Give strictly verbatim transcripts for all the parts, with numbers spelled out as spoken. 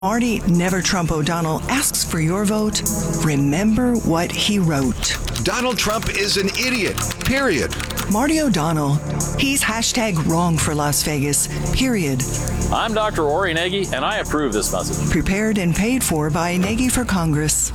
Marty Never Trump O'Donnell asks for your vote. Remember what he wrote. Donald Trump is an idiot, period. Marty O'Donnell, he's hashtag wrong for Las Vegas, period. I'm Doctor Ori Nagy, and I approve this message. Prepared and paid for by Nagy for Congress.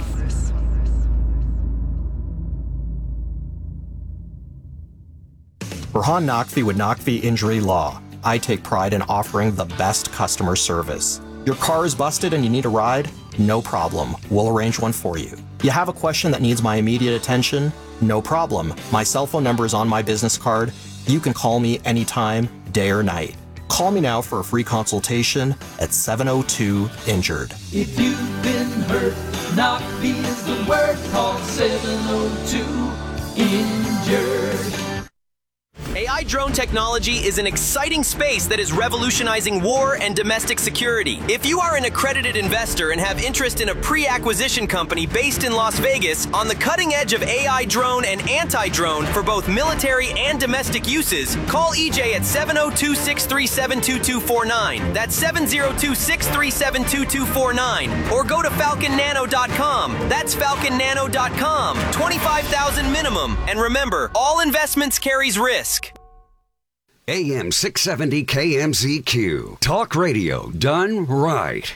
Burhan Naqvi with Naqvi Injury Law. I take pride in offering the best customer service. Your car is busted and you need a ride? No problem. We'll arrange one for you. You have a question that needs my immediate attention? No problem. My cell phone number is on my business card. You can call me anytime, day or night. Call me now for a free consultation at seven oh two injured. If you've been hurt, Naqvi is the word. Call seven oh two injured. A I drone technology is an exciting space that is revolutionizing war and domestic security. If you are an accredited investor and have interest in a pre-acquisition company based in Las Vegas on the cutting edge of A I drone and anti-drone for both military and domestic uses, call E J at seven oh two, six three seven, two two four nine. That's seven oh two, six three seven, two two four nine. Or go to falcon nano dot com. That's falcon nano dot com. twenty-five thousand minimum. And remember, all investments carries risk. A M six seventy K M Z Q. Talk radio done right.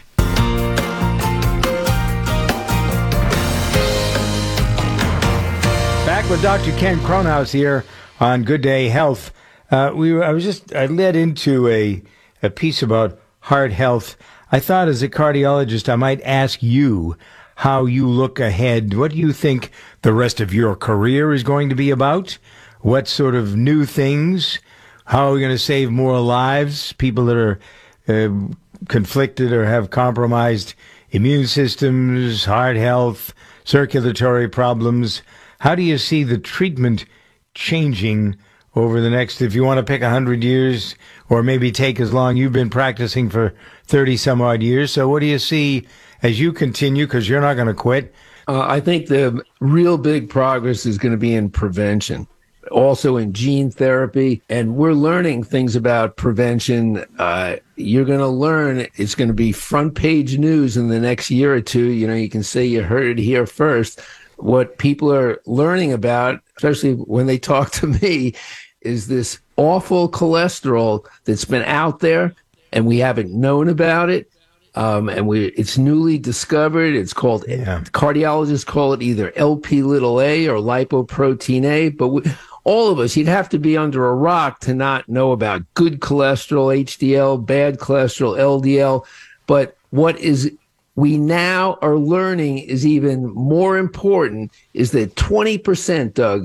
Back with Doctor Ken Cronhaus here on Good Day Health. Uh, we were, I was just I led into a a piece about heart health. I thought as a cardiologist I might ask you how you look ahead. What do you think the rest of your career is going to be about? What sort of new things? How are we going to save more lives? People that are uh, conflicted or have compromised immune systems, heart health, circulatory problems. How do you see the treatment changing over the next, if you want to pick one hundred years, or maybe take as long? You've been practicing for thirty some odd years. So what do you see as you continue, because you're not going to quit? Uh, I think the real big progress is going to be in prevention. Also in gene therapy, and we're learning things about prevention. Uh, you're going to learn, it's going to be front page news in the next year or two. You know, you can say you heard it here first. What people are learning about, especially when they talk to me, is this awful cholesterol that's been out there and we haven't known about it. Um, and we, it's newly discovered. It's called, yeah. Cardiologists call it either L P little a or lipoprotein A, but we, all of us, you'd have to be under a rock to not know about good cholesterol, H D L, bad cholesterol, L D L. But what is we now are learning is even more important is that twenty percent, Doug,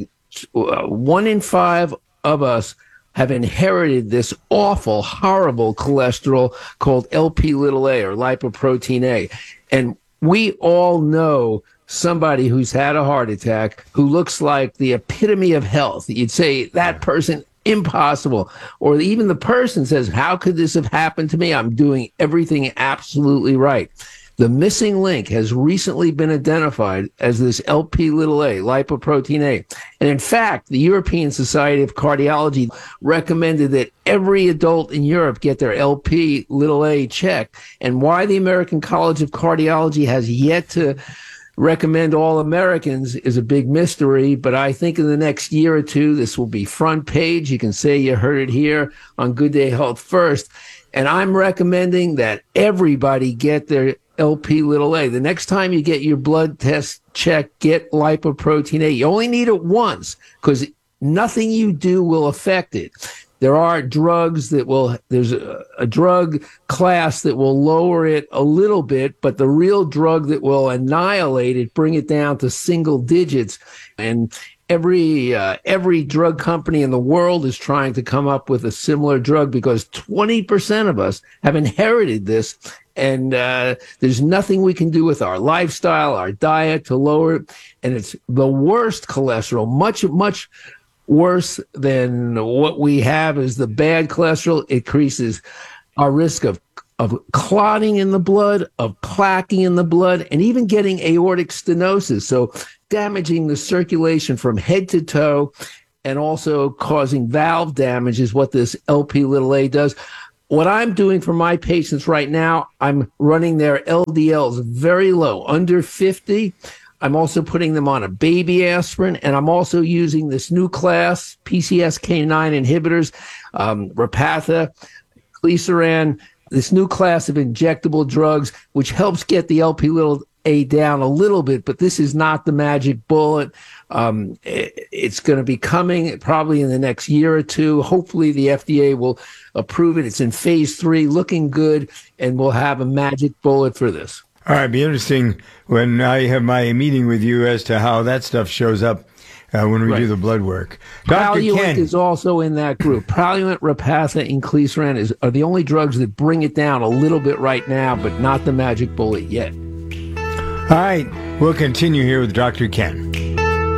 one in five of us have inherited this awful, horrible cholesterol called L P little a or lipoprotein A. And we all know somebody who's had a heart attack who looks like the epitome of health. You'd say that person, impossible. Or even the person says, how could this have happened to me? I'm doing everything absolutely right. The missing link has recently been identified as this L P little a, lipoprotein A. And in fact, the European Society of Cardiology recommended that every adult in Europe get their L P little a checked. And why the American College of Cardiology has yet to recommend all Americans is a big mystery, but I think in the next year or two, this will be front page. You can say you heard it here on Good Day Health first. And I'm recommending that everybody get their L P little a. The next time you get your blood test checked, get lipoprotein A. You only need it once because nothing you do will affect it. There are drugs that will, there's a, a drug class that will lower it a little bit, but the real drug that will annihilate it, bring it down to single digits. And every, uh, every drug company in the world is trying to come up with a similar drug because twenty percent of us have inherited this. And uh, there's nothing we can do with our lifestyle, our diet to lower it. And it's the worst cholesterol, much, much worse than what we have is the bad cholesterol. It increases our risk of of clotting in the blood, of plaquing in the blood, and even getting aortic stenosis. So damaging the circulation from head to toe and also causing valve damage is what this L P little a does. what I'm doing for my patients right now, I'm running their L D Ls very low, under fifty. I'm also putting them on a baby aspirin, and I'm also using this new class, P C S K nine inhibitors, um, Repatha, Inclisiran, this new class of injectable drugs, which helps get the L P little a down a little bit, but this is not the magic bullet. Um, it, it's going to be coming probably in the next year or two. Hopefully the F D A will approve it. It's in phase three, looking good, and we'll have a magic bullet for this. All right, it'd be interesting when I have my meeting with you as to how that stuff shows up uh, when we right. do the blood work. Doctor Praluent Ken is also in that group. Praluent, Repatha, Inclisiran is are the only drugs that bring it down a little bit right now, but not the magic bullet yet. All right, we'll continue here with Doctor Ken.